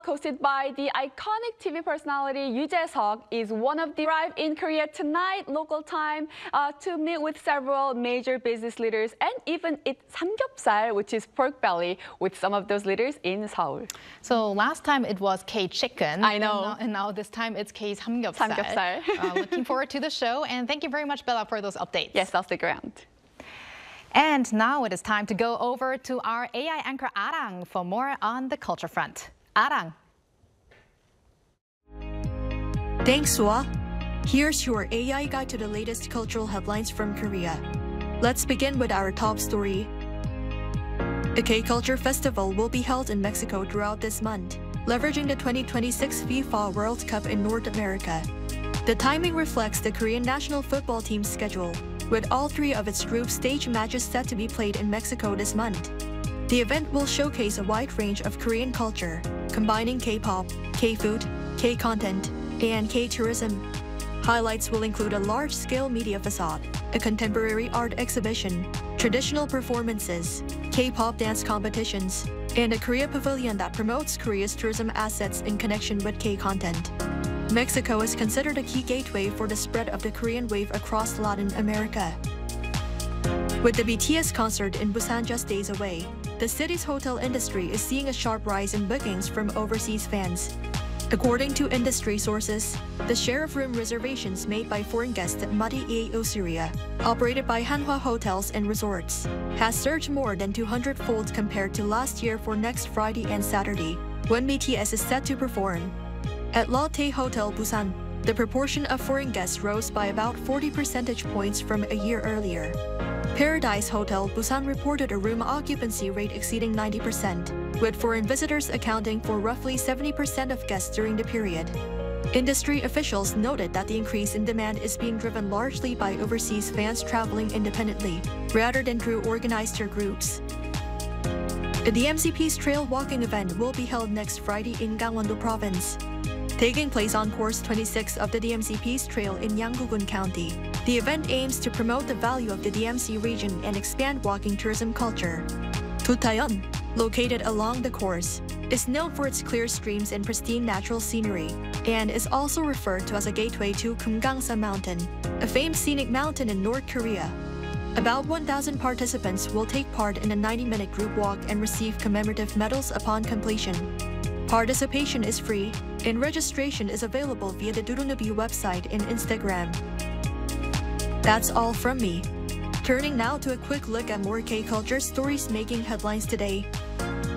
hosted by the iconic TV personality Yoo Jae-seok, is one of the arrive in Korea tonight, local time, to meet with several major business leaders and even eat samgyeopsal, which is pork belly, with some of those leaders in Seoul. So last time it was K-chicken. I know. And now this time it's K-samgyeopsal. Samgyeopsal. Looking forward to the show, and thank you very much, Bella, for those updates. Yes, I'll stick around. And now it is time to go over to our AI anchor Arang for more on the culture front. Arang. Thanks, Sua. Here's your AI guide to the latest cultural headlines from Korea. Let's begin with our top story. The K-Culture Festival will be held in Mexico throughout this month, leveraging the 2026 FIFA World Cup in North America. The timing reflects the Korean national football team's schedule, with all three of its group stage matches set to be played in Mexico this month. The event will showcase a wide range of Korean culture, combining K-pop, K-food, K-content, and K-tourism. Highlights will include a large-scale media facade, a contemporary art exhibition, traditional performances, K-pop dance competitions, and a Korea pavilion that promotes Korea's tourism assets in connection with K-content. Mexico is considered a key gateway for the spread of the Korean wave across Latin America. With the BTS concert in Busan just days away, the city's hotel industry is seeing a sharp rise in bookings from overseas fans. According to industry sources, the share of room reservations made by foreign guests at Mati Osuria, operated by Hanwha Hotels and Resorts, has surged more than 200-fold compared to last year for next Friday and Saturday, when BTS is set to perform. At Lotte Hotel Busan, the proportion of foreign guests rose by about 40 percentage points from a year earlier. Paradise Hotel Busan reported a room occupancy rate exceeding 90%, with foreign visitors accounting for roughly 70% of guests during the period. Industry officials noted that the increase in demand is being driven largely by overseas fans traveling independently, rather than through organized tour groups. The DMCP's trail walking event will be held next Friday in Gangwon-do Province. Taking place on course 26 of the DMCP's trail in Yanggu-gun County, the event aims to promote the value of the DMC region and expand walking tourism culture. Tutayeon, located along the course, is known for its clear streams and pristine natural scenery, and is also referred to as a gateway to Kumgangsa Mountain, a famed scenic mountain in North Korea. About 1,000 participants will take part in a 90-minute group walk and receive commemorative medals upon completion. Participation is free, and registration is available via the Durunubi website and Instagram. That's all from me. Turning now to a quick look at more K-culture stories making headlines today.